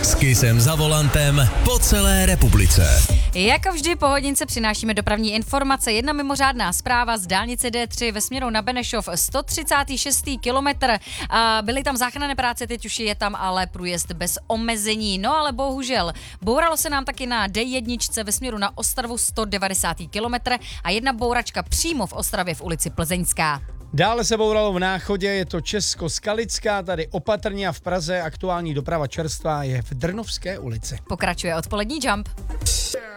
S Kissem za volantem po celé republice. Jako vždy po hodince přinášíme dopravní informace. Jedna mimořádná zpráva z dálnice D3 ve směru na Benešov, 136. kilometr. Byly tam záchranné práce, teď už je tam ale průjezd bez omezení. No ale bohužel, bouralo se nám taky na D1 ve směru na Ostravu, 190. kilometr a jedna bouračka přímo v Ostravě v ulici Plzeňská. Dále se bouralo v Náchodě, je to Česko-Skalická, tady opatrně a v Praze aktuální doprava čerstvá je v Drnovské ulici. Pokračuje odpolední Jump.